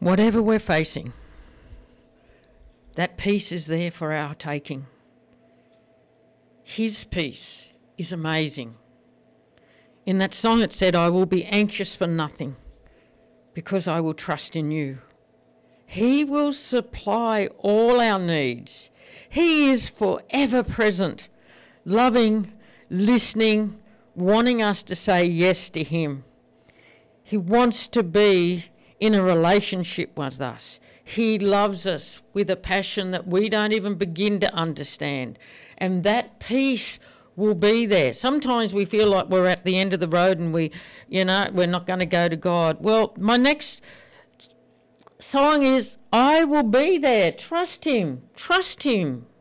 Whatever we're facing, that peace is there for our taking. His peace is amazing. In that song it said, I will be anxious for nothing because I will trust in you. He will supply all our needs. He is forever present, loving, listening, wanting us to say yes to him. He wants to be in a relationship with us. He loves us with a passion that we don't even begin to understand. And that peace will be there. Sometimes we feel like we're at the end of the road and we're not going to go to God. Well, my next song is, I will be there. Trust him. Trust him.